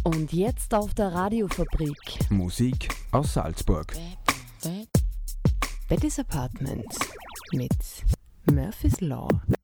Und jetzt auf der Radiofabrik. Musik aus Salzburg. Betty's Apartment mit Murphy's Law.